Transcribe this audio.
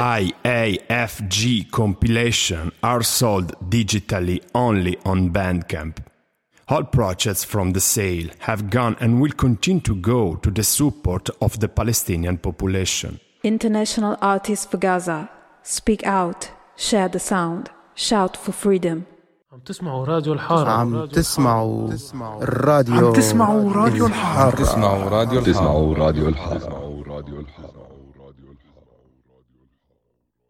IAFG compilation are sold digitally only on Bandcamp. All projects from the sale have gone and will continue to go to the support of the Palestinian population. International Artists for Gaza. Speak out. Share the sound. Shout for freedom. عم تسمعوا راديو الحارة. عم تسمعوا الراديو. عم تسمعوا راديو الحارة. تسمعوا راديو الحارة.